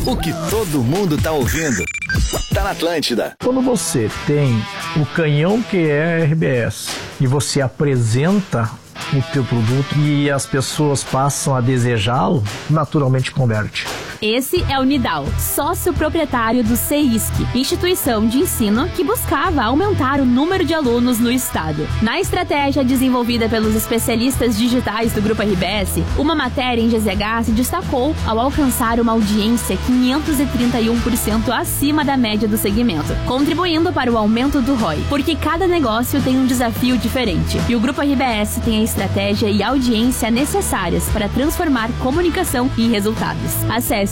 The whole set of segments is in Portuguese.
O que todo mundo tá ouvindo. Tá na Atlântida. Quando você tem o canhão que é a RBS e você apresenta o teu produto e as pessoas passam a desejá-lo, naturalmente converte. Esse é o Nidal, sócio proprietário do CEISC, instituição de ensino que buscava aumentar o número de alunos no estado. Na estratégia desenvolvida pelos especialistas digitais do Grupo RBS, uma matéria em GZH se destacou ao alcançar uma audiência 531% acima da média do segmento, contribuindo para o aumento do ROI, porque cada negócio tem um desafio diferente, e o Grupo RBS tem a estratégia e audiência necessárias para transformar comunicação em resultados. Acesse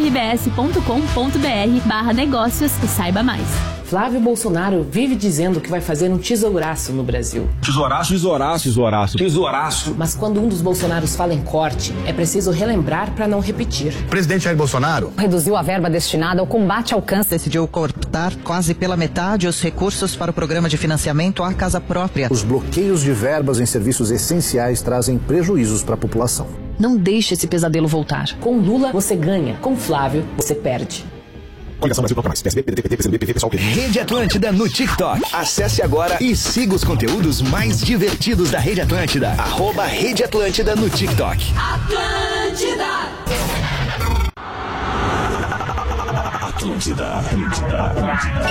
gruporbs.com.br/negócios e saiba mais. Flávio Bolsonaro vive dizendo que vai fazer um tesouraço no Brasil. Tesouraço. Mas quando um dos Bolsonaros fala em corte, é preciso relembrar para não repetir. O presidente Jair Bolsonaro reduziu a verba destinada ao combate ao câncer. Decidiu cortar quase pela metade os recursos para o programa de financiamento à casa própria. Os bloqueios de verbas em serviços essenciais trazem prejuízos para a população. Não deixe esse pesadelo voltar. Com Lula, você ganha. Com Flávio, você perde. Rede Atlântida no TikTok. Acesse agora e siga os conteúdos mais divertidos da Rede Atlântida. @Rede Atlântida no TikTok. Atlântida.